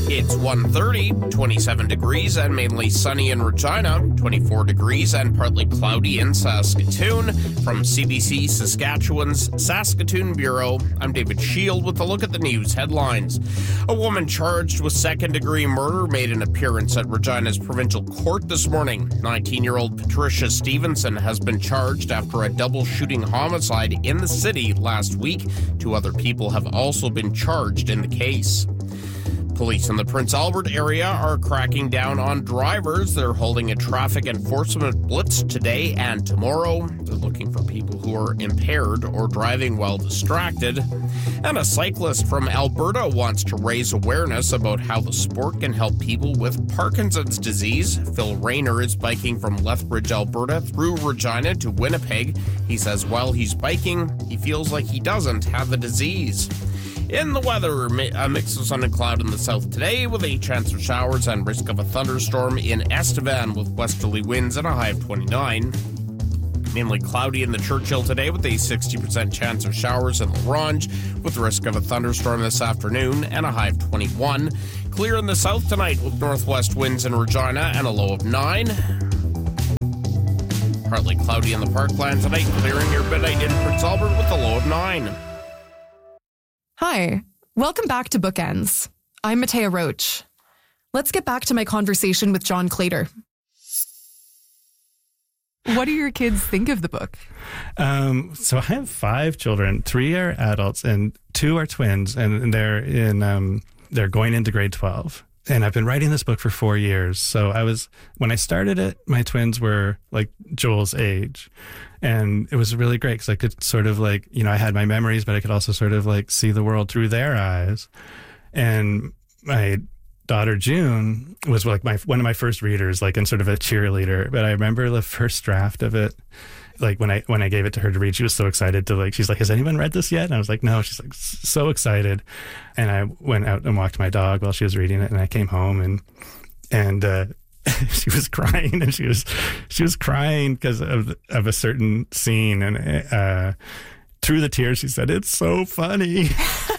It's 1:30, 27 degrees and mainly sunny in Regina, 24 degrees and partly cloudy in Saskatoon. From CBC Saskatchewan's Saskatoon Bureau, I'm David Shield with a look at the news headlines. A woman charged with second-degree murder made an appearance at Regina's provincial court this morning. 19-year-old Patricia Stevenson has been charged after a double-shooting homicide in the city last week. 2 other people have also been charged in the case. Police in the Prince Albert area are cracking down on drivers. They're holding a traffic enforcement blitz today and tomorrow. They're looking for people who are impaired or driving while distracted. And a cyclist from Alberta wants to raise awareness about how the sport can help people with Parkinson's disease. Phil Rayner is biking from Lethbridge, Alberta through Regina to Winnipeg. He says while he's biking, he feels like he doesn't have the disease. In the weather, a mix of sun and cloud in the south today with a chance of showers and risk of a thunderstorm in Estevan with westerly winds and a high of 29. Mainly cloudy in the Churchill today with a 60% chance of showers in La Ronge with risk of a thunderstorm this afternoon and a high of 21. Clear in the south tonight with northwest winds in Regina and a low of 9. Partly cloudy in the Parkland tonight, clearing near midnight in Prince Albert with a low of 9. Hi, welcome back to Bookends. I'm Matea Roach. Let's get back to my conversation with John Claytor. What do your kids think of the book? So I have 5 children. 3 are adults and 2 are twins, and they're going into grade 12. And I've been writing this book for 4 years. So when I started it, my twins were like Joel's age. And it was really great because I could sort of I had my memories, but I could also sort of see the world through their eyes. And my daughter June was one of my first readers, and sort of a cheerleader. But I remember the first draft of it, when I gave it to her to read, she was so excited she's like, has anyone read this yet? And I was like, no. She's so excited. And I went out and walked my dog while she was reading it, and I came home and she was crying, and she was crying because of a certain scene, and through the tears she said, "It's so funny."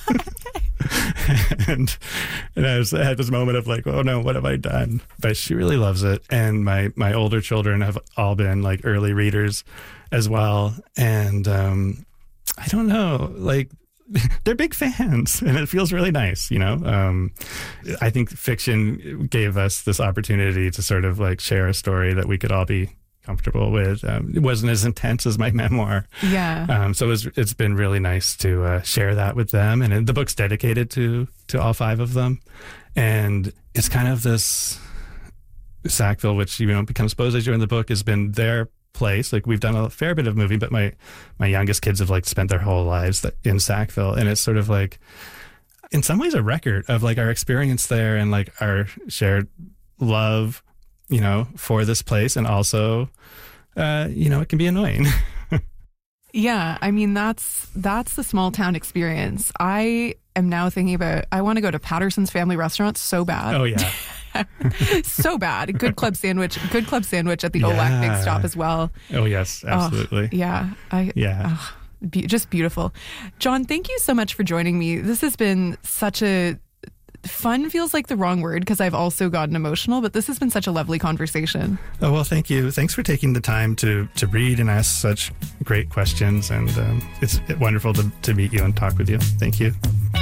and I had this moment of oh no, what have I done? But she really loves it, and my older children have all been early readers as well, and I don't know, they're big fans, and it feels really nice, I think fiction gave us this opportunity to sort of share a story that we could all be comfortable with. It wasn't as intense as my memoir. Yeah. So it's been really nice to share that with them, and the book's dedicated to all 5 of them, and it's kind of this Sackville, which becomes Beauséjour in the book, has been their place. We've done a fair bit of moving, but my youngest kids have spent their whole lives in Sackville, and it's sort of in some ways a record of our experience there and our shared love, for this place, and also it can be annoying. Yeah, I mean that's the small town experience. I am now thinking about I want to go to Patterson's Family Restaurant so bad. Oh yeah. So bad. Good club sandwich at the Olac Big Stop as well. Oh yes, absolutely. Just beautiful. John, thank you so much for joining me. This has been such a fun, feels like the wrong word because I've also gotten emotional, but this has been such a lovely conversation. Oh, well, thank you. Thanks for taking the time to read and ask such great questions. And it's wonderful to meet you and talk with you. Thank you.